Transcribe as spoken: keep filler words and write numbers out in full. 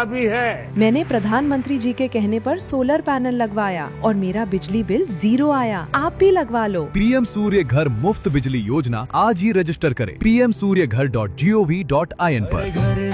होता भी है। मैंने प्रधानमंत्री जी के कहने पर सोलर पैनल लगवाया और मेरा बिजली बिल जीरो आया। आप भी लगवा लो। पीएम सूर्य घर मुफ्त बिजली योजना आज ही रजिस्टर करें पी एम सूर्य घर dot G O V dot I N पर।